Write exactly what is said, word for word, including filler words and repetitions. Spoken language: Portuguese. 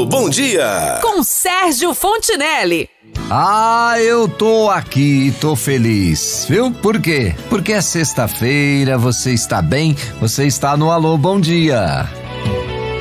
Bom Dia. Com Sérgio Fontinelli. Ah, eu tô aqui, tô feliz, viu? Por quê? Porque é sexta-feira, você está bem, você está no Alô Bom Dia.